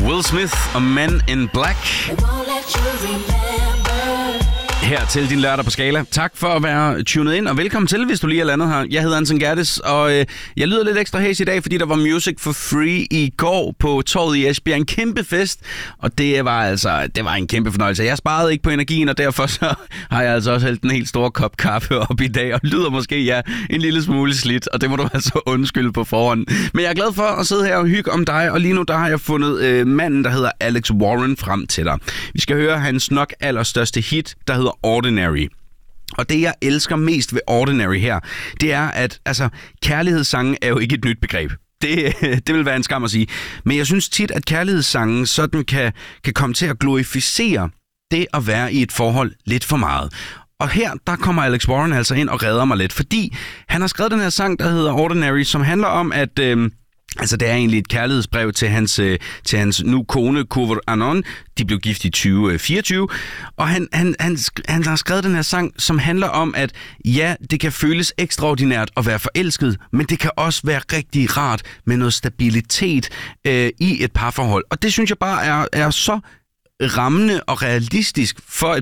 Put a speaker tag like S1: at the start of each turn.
S1: Will Smith og Men in Black. Her til din lørdag på Skala. Tak for at være tunet ind, og velkommen til, hvis du lige er landet her. Jeg hedder Anton Gerdes, og jeg lyder lidt ekstra hæs i dag, fordi der var Music for Free i går på torvet i Esbjerg. En kæmpe fest, og det var en kæmpe fornøjelse. Jeg sparede ikke på energien, og derfor så har jeg altså også hældt en helt stor kop kaffe op i dag, og lyder måske en lille smule slidt, og det må du altså undskylde på forhånd. Men jeg er glad for at sidde her og hygge om dig, og lige nu der har jeg fundet manden, der hedder Alex Warren, frem til dig. Vi skal høre hans nok allerstørste hit, der hedder Ordinary. Og det, jeg elsker mest ved Ordinary her, det er, at kærlighedssange er jo ikke et nyt begreb. Det vil være en skam at sige. Men jeg synes tit, at kærlighedssangen sådan kan komme til at glorificere det at være i et forhold lidt for meget. Og her, der kommer Alex Warren altså ind og redder mig lidt, fordi han har skrevet den her sang, der hedder Ordinary, som handler om, at det er egentlig et kærlighedsbrev til hans nu kone, Kover Anon. De blev gift i 2024. Og han har skrevet den her sang, som handler om, at ja, det kan føles ekstraordinært at være forelsket, men det kan også være rigtig rart med noget stabilitet i et parforhold. Og det synes jeg bare er så rammende og realistisk for et